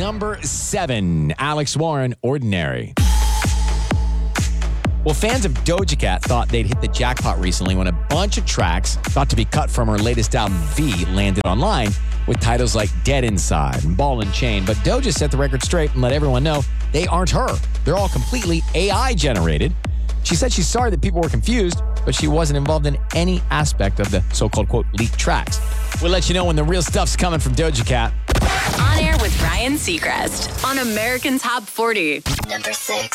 number 7, Alex Warren, Ordinary. Well, fans of Doja Cat thought they'd hit the jackpot recently when a bunch of tracks thought to be cut from her latest album, V, landed online with titles like Dead Inside and Ball and Chain. But Doja set the record straight and let everyone know they aren't her. They're all completely AI generated. She said she's sorry that people were confused, but she wasn't involved in any aspect of the so-called, quote, leaked tracks. We'll let you know when the real stuff's coming from Doja Cat. On Air with Ryan Seacrest on American Top 40. Number 6.